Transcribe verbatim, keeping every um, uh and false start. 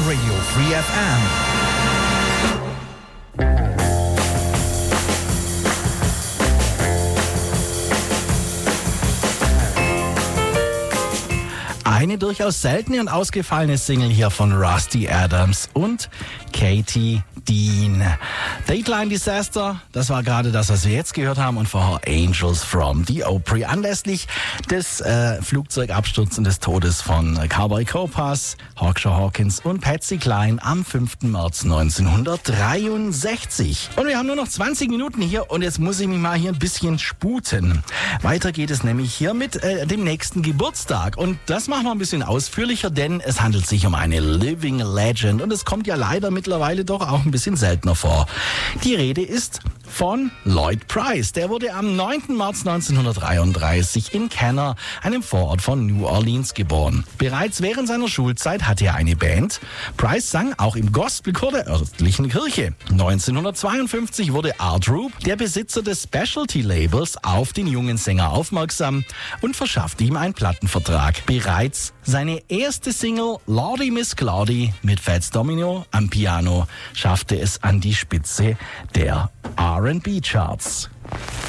Radio Free F M. Eine durchaus seltene und ausgefallene Single hier von Rusty Adams und Katie Dean. Dateline Disaster, das war gerade das, was wir jetzt gehört haben, und vorher Angels from the Opry. Anlässlich des äh, Flugzeugabsturzes und des Todes von Cowboy Copas, Hawkshaw Hawkins und Patsy Cline am fünften März neunzehnhundertdreiundsechzig. Und wir haben nur noch zwanzig Minuten hier und jetzt muss ich mich mal hier ein bisschen sputen. Weiter geht es nämlich hier mit äh, dem nächsten Geburtstag und das machen wir ein bisschen ausführlicher, denn es handelt sich um eine Living Legend und es kommt ja leider mittlerweile doch auch ein bisschen seltener vor. Die Rede ist von Lloyd Price. Der wurde am neunten März neunzehnhundertdreiunddreißig in Kenner, einem Vorort von New Orleans, geboren. Bereits während seiner Schulzeit hatte er eine Band. Price sang auch im Gospelchor der örtlichen Kirche. neunzehnhundertzweiundfünfzig wurde Art Rupe, der Besitzer des Specialty-Labels, auf den jungen Sänger aufmerksam und verschaffte ihm einen Plattenvertrag. Bereits seine erste Single Lordy Miss Claudy mit Fats Domino am Piano schaffte es an die Spitze der R and B Charts.